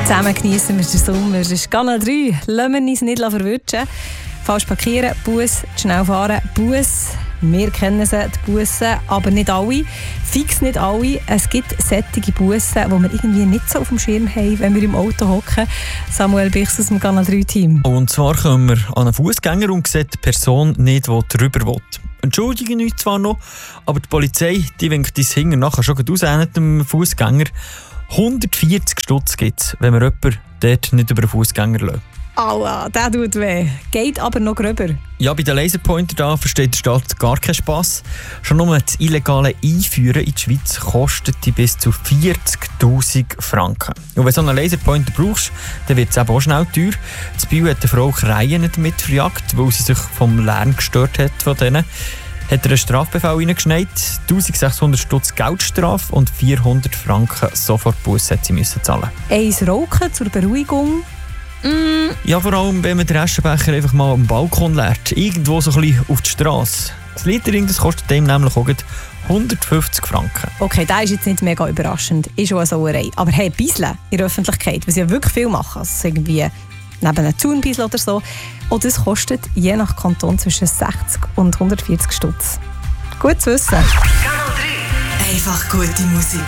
Zusammen geniessen wir den Sommer. Das ist Kanal 3. Lassen wir uns nicht verwutschen. Falsch parkieren, Bus, schnell fahren, Bus. Wir kennen sie, die Bussen, aber nicht alle. Fix nicht alle. Es gibt solche Bussen, die wir irgendwie nicht so auf dem Schirm haben, wenn wir im Auto hocken. Samuel Bichs aus dem Kanal 3-Team. Und zwar kommen wir an einen Fußgänger und sehen die Person nicht, die drüber will. Entschuldigen uns zwar noch, aber die Polizei die winkt uns hinten nachher schon aus dem Fußgänger. 140 Stutz gibt es, wenn wir jemanden dort nicht über den Fußgänger lassen. Aua, der tut weh. Geht aber noch gröber. Ja, bei den Laserpointer da versteht der Staat gar keinen Spass. Schon nur das illegale Einführen in die Schweiz kostet bis zu 40'000 Franken. Und wenn du so einen Laserpointer brauchst, dann wird es eben auch schnell teuer. In Biel hat eine Frau Kreien damit verjagt, weil sie sich vom Lärm gestört hat von denen. Hat er einen Strafbefehl reingeschneit, 1600 Stutz Geldstrafe und 400 Franken Sofortbusse hat sie müssen zahlen. Eins rauchen zur Beruhigung. Ja, vor allem, wenn man den Aschenbecher einfach mal am Balkon leert. Irgendwo so ein bisschen auf die Straße. Das Litering, das kostet dem nämlich auch 150 Franken. Okay, das ist jetzt nicht mega überraschend. Ist schon eine Sauerei. Aber hey, Bisseln in der Öffentlichkeit, was sie ja wirklich viel machen, also irgendwie neben einem Zaunbiesel oder so, und das kostet je nach Kanton zwischen 60 und 140 Stutz. Gut zu wissen. Einfach gute Musik.